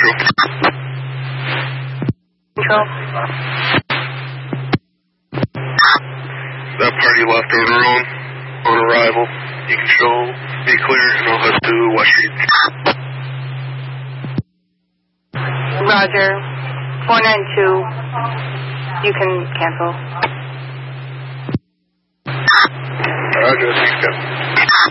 Control. Control. That party left on their own on arrival. You can show me clear and I'll head to West Street. Roger. 492. You can cancel. Roger, 6 Captain.